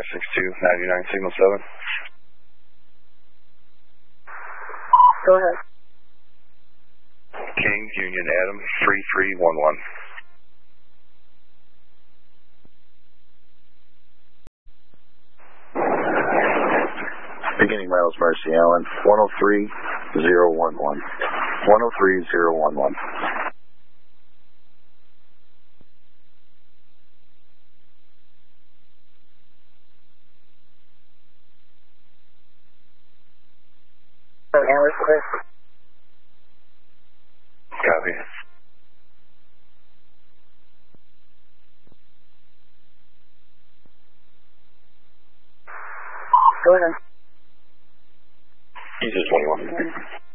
562, 99, signal 7. Go ahead. King, Union, Adam, 3311. Beginning Miles Mercy Allen, 103011. 103011. Analyst clear. Copy. Go ahead. Easy 21.